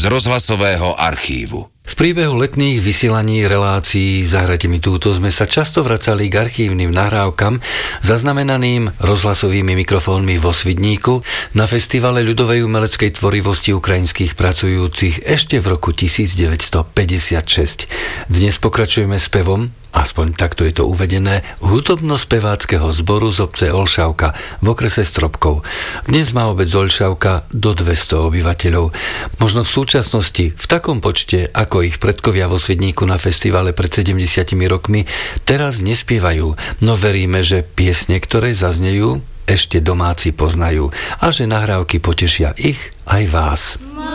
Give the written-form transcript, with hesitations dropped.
rozhlasového archívu. V priebehu letných vysielaní relácií Zahrajte mi túto sme sa často vracali k archívnym nahrávkam zaznamenaným rozhlasovými mikrofónmi vo Svidníku na festivale ľudovej umeleckej tvorivosti ukrajinských pracujúcich ešte v roku 1956. Dnes pokračujeme spevom, aspoň takto je to uvedené, hudobno-speváckeho zboru z obce Olšavka v okrese Stropkov. Dnes má obec Olšavka do 200 obyvateľov. Možno v súčasnosti v takom počte, ako ich predkovia vo Svidníku na festivale pred 70 rokmi, teraz nespievajú, no veríme, že piesne, ktoré zaznejú, ešte domáci poznajú a že nahrávky potešia ich aj vás.